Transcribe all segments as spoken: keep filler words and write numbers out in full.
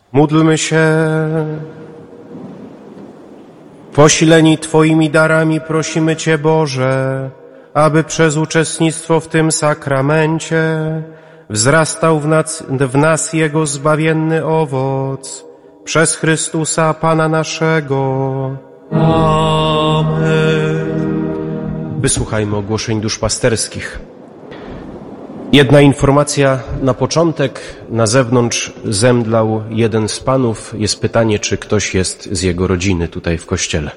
Módlmy się. Posileni Twoimi darami prosimy Cię, Boże, aby przez uczestnictwo w tym sakramencie wzrastał w nas, w nas Jego zbawienny owoc. Przez Chrystusa Pana naszego. Amen. Wysłuchajmy ogłoszeń duszpasterskich. Jedna informacja na początek. Na zewnątrz zemdlał jeden z panów. Jest pytanie, czy ktoś jest z jego rodziny tutaj w kościele.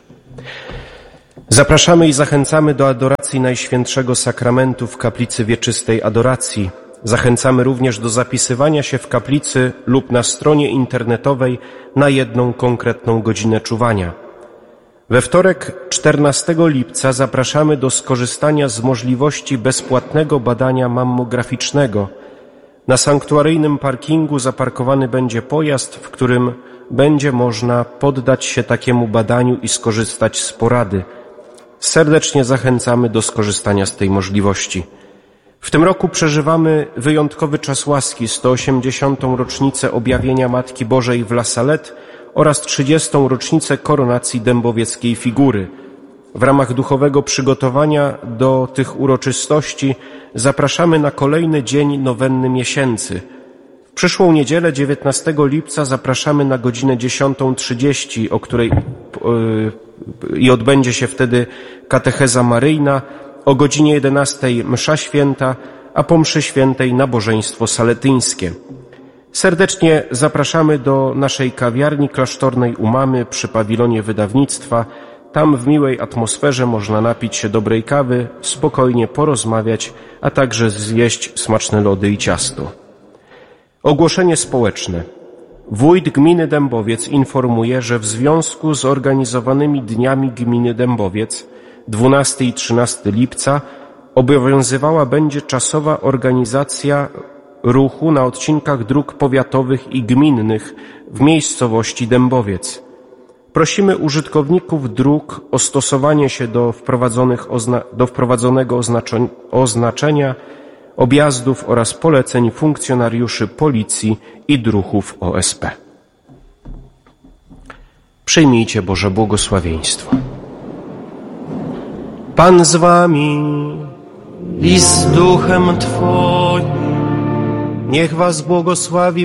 Zapraszamy i zachęcamy do adoracji Najświętszego Sakramentu w kaplicy Wieczystej Adoracji. Zachęcamy również do zapisywania się w kaplicy lub na stronie internetowej na jedną konkretną godzinę czuwania. We wtorek czternastego lipca zapraszamy do skorzystania z możliwości bezpłatnego badania mammograficznego. Na sanktuaryjnym parkingu zaparkowany będzie pojazd, w którym będzie można poddać się takiemu badaniu i skorzystać z porady. Serdecznie zachęcamy do skorzystania z tej możliwości. W tym roku przeżywamy wyjątkowy czas łaski, sto osiemdziesiątą rocznicę objawienia Matki Bożej w La Salette oraz trzydziestą rocznicę koronacji dębowieckiej figury. W ramach duchowego przygotowania do tych uroczystości zapraszamy na kolejny dzień nowenny miesięcy. W przyszłą niedzielę, dziewiętnastego lipca, zapraszamy na godzinę dziesiątą trzydzieści, o której yy, i odbędzie się wtedy katecheza maryjna, o godzinie jedenastej msza święta, a po mszy świętej nabożeństwo saletyńskie. Serdecznie zapraszamy do naszej kawiarni klasztornej u Mamy przy pawilonie wydawnictwa. Tam w miłej atmosferze można napić się dobrej kawy, spokojnie porozmawiać, a także zjeść smaczne lody i ciasto. Ogłoszenie społeczne. Wójt gminy Dębowiec informuje, że w związku z organizowanymi dniami gminy Dębowiec dwunastego i trzynastego lipca obowiązywała będzie czasowa organizacja ruchu na odcinkach dróg powiatowych i gminnych w miejscowości Dębowiec. Prosimy użytkowników dróg o stosowanie się do, wprowadzonych ozna- do wprowadzonego oznaczeń- oznaczenia objazdów oraz poleceń funkcjonariuszy policji i druhów O S P. Przyjmijcie Boże błogosławieństwo. Pan z wami I z duchem Twoim. niech was błogosławi